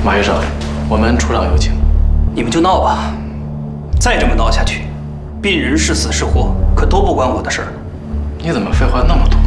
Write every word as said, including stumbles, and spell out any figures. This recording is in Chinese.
马医生，我们处长有请。 你们就闹吧，再这么闹下去，病人是死是活可都不关我的事儿。 你怎么废话那么多？